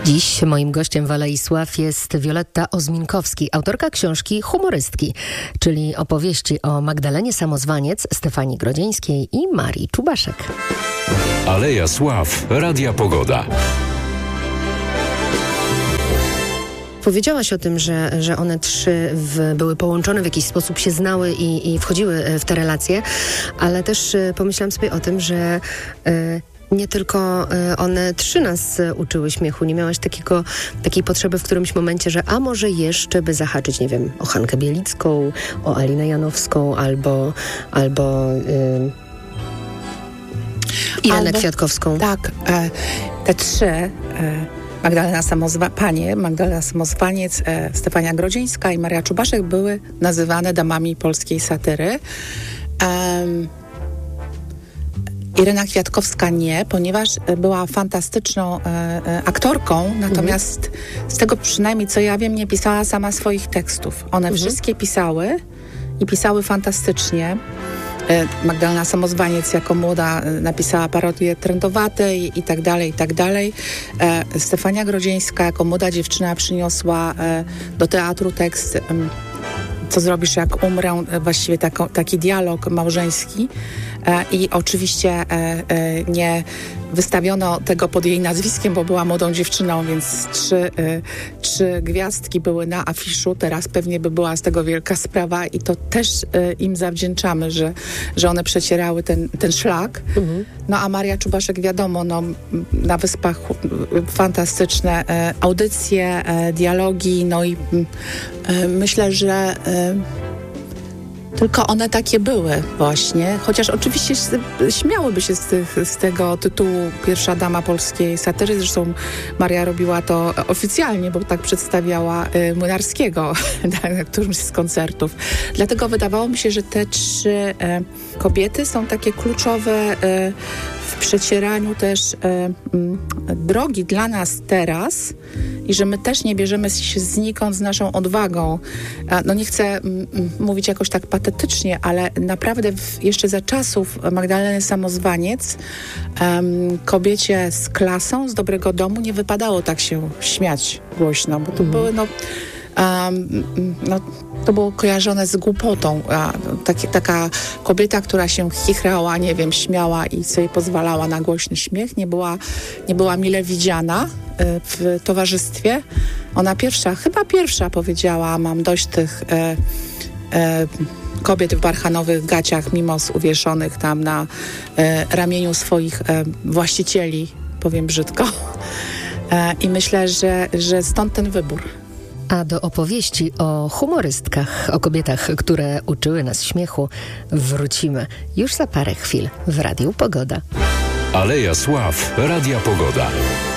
Dziś moim gościem w Alei Sław jest Wioletta Ozminkowski, autorka książki Humorystki, czyli opowieści o Magdalenie Samozwaniec, Stefanii Grodzieńskiej i Marii Czubaszek. Aleja Sław, Radia Pogoda. Powiedziałaś o tym, że one trzy były połączone w jakiś sposób, się znały i wchodziły w te relacje, ale też pomyślałam sobie o tym, że nie tylko one trzy nas uczyły śmiechu. Nie miałaś takiej potrzeby w którymś momencie, że a może jeszcze by zahaczyć, nie wiem, o Hankę Bielicką, o Alinę Janowską albo Irenę Kwiatkowską. Tak, te trzy, Magdalena Samozwaniec, Stefania Grodzieńska i Maria Czubaszek były nazywane damami polskiej satyry. Irena Kwiatkowska nie, ponieważ była fantastyczną aktorką, natomiast z tego przynajmniej co ja wiem, nie pisała sama swoich tekstów. One wszystkie pisały i pisały fantastycznie. Magdalena Samozwaniec jako młoda napisała parodię trendowatej i tak dalej, i tak dalej. Stefania Grodzieńska jako młoda dziewczyna przyniosła do teatru tekst Co zrobisz jak umrę, właściwie taki dialog małżeński. I oczywiście nie wystawiono tego pod jej nazwiskiem, bo była młodą dziewczyną, więc trzy gwiazdki były na afiszu. Teraz pewnie by była z tego wielka sprawa i to też im zawdzięczamy, że one przecierały ten szlak. No a Maria Czubaszek, wiadomo, na Wyspach fantastyczne audycje, dialogi, no i myślę, że tylko one takie były właśnie, chociaż oczywiście śmiałyby się z tego tytułu pierwsza dama polskiej satyry. Zresztą Maria robiła to oficjalnie, bo tak przedstawiała Młynarskiego na którymś z koncertów. Dlatego wydawało mi się, że te trzy kobiety są takie kluczowe w przecieraniu też drogi dla nas teraz i że my też nie bierzemy się znikąd z naszą odwagą. No nie chcę mówić jakoś tak patetycznie, ale naprawdę jeszcze za czasów Magdaleny Samozwaniec kobiecie z klasą, z dobrego domu nie wypadało tak się śmiać głośno, bo to były to było kojarzone z głupotą. Taka kobieta, która się chichrała, nie wiem, śmiała i sobie pozwalała na głośny śmiech, nie była mile widziana w towarzystwie. Ona chyba pierwsza powiedziała: mam dość tych kobiet w barchanowych gaciach, mimos uwieszonych tam na ramieniu swoich właścicieli, powiem brzydko. I myślę, że stąd ten wybór. A do opowieści o humorystkach, o kobietach, które uczyły nas śmiechu, wrócimy już za parę chwil w Radiu Pogoda. Aleja Sław, Radia Pogoda.